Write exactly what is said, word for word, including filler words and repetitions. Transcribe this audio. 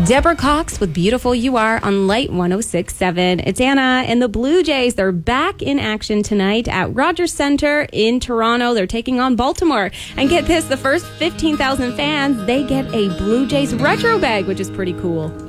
Deborah Cox with Beautiful You Are on Light one oh six point seven. It's Anna, and the Blue Jays, they're back in action tonight at Rogers Centre in Toronto. They're taking on Baltimore. And get this, the first fifteen thousand fans, they get a Blue Jays retro bag, which is pretty cool.